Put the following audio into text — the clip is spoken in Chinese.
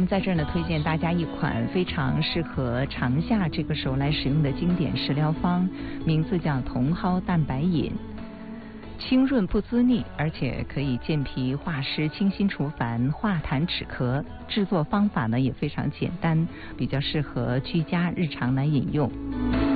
么在这儿呢，推荐大家一款非常适合长夏这个时候来使用的经典食疗方，名字叫茼蒿蛋白饮。清润不滋腻，而且可以健脾化湿、清心除烦、化痰止咳。制作方法呢也非常简单，比较适合居家日常来饮用。